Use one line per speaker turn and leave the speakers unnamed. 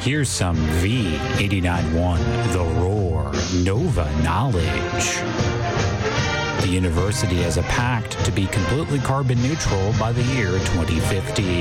Here's some V89.1 The Roar Nova knowledge. The university has a pact to be completely carbon neutral by the year 2050.